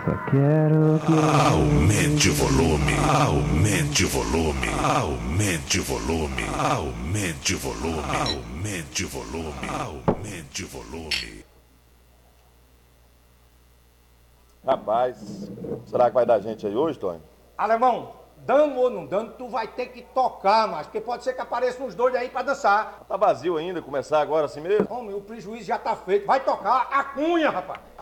Só quero que... Aumente o volume, aumente o volume, aumente o volume, aumente o volume, aumente o volume, aumente o volume. Rapaz, será que vai dar gente aí hoje, Tony? Alemão, dando ou não dando, tu vai ter que tocar, mas porque pode ser que apareçam uns doidos aí pra dançar. Tá vazio ainda, começar agora assim mesmo? Homem, o prejuízo já tá feito. Vai tocar a cunha, rapaz.